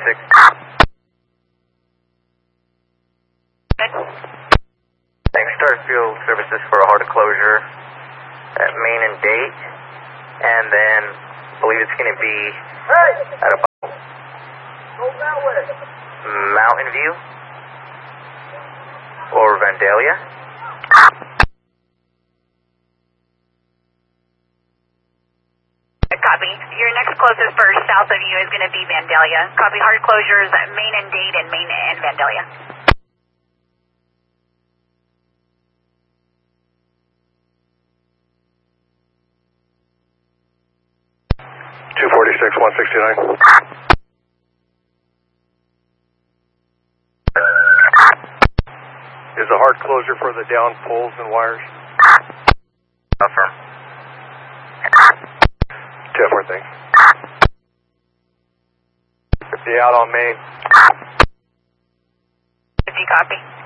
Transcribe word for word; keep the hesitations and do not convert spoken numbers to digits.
forty-six. Thanks. Start field services for a hard closure at Main and Date, and then I believe it's going to be at about Mountain View or Vandalia. Copy. Your next closest first south of you is going to be Vandalia. Copy. Hard closures at Main and Date and Main and Vandalia. two forty-six, one sixty-nine. Is a hard closure for the down poles and wires? Affirm. ten four, thanks. fifty out on Main. fifty, copy.